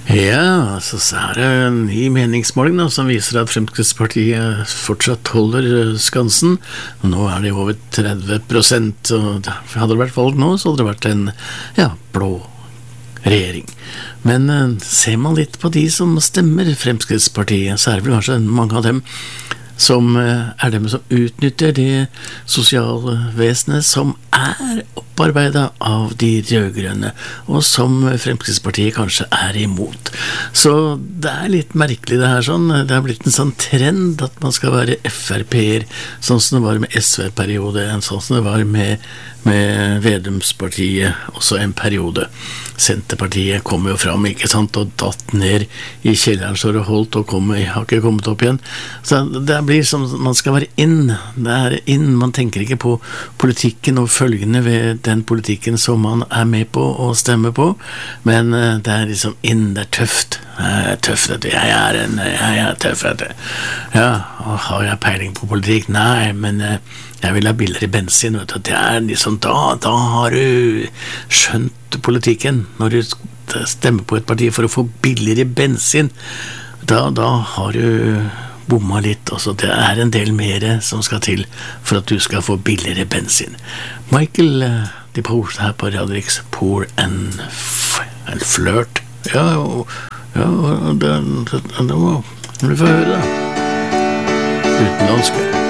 Ja, så er det en ny meningsmåling da, som viser at Fremskrittspartiet fortsatt holder skansen. Nå er det over 30%, og hadde det vært valg nå, så hadde det vært en blå regjering. Men ser man litt på de som stemmer Fremskrittspartiet, så er det vel kanskje mange av dem som er dem som utnytter det sosialvesenet som er opparbeidet av de rødgrønne, og som Fremskrittspartiet kanskje er imot. Så det er litt merkelig det her sånn. Det har blitt en sånn trend at man skal være FrP-er, sånn som det var med SV-periode, sånn som det var med Vedumspartiet også en periode. Senterpartiet kom jo fram, ikke sant, og datt ned i kjelleren så det holdt og har ikke kommet opp igjen. Så det blir som man skal være inn. Det er inn, man tenker ikke på politikken og følgene ved den politikken som man er med på og stemmer på, men det er liksom inn, det er tøft. Jeg er tøff, jeg er tøff. Ja, har jeg peiling på politikk? Nei, men jeg vil ha billigere bensin, vet du. Det er liksom, da har du skjønt politikken. Når du stemmer på et parti for å få billigere bensin, da har du bomma litt. Altså, det er en del mer som skal til for at du skal få billigere bensin. Michael DePore her på Radio X, Poor and Flirt. Ja, det må du få høre da. Utenlandske.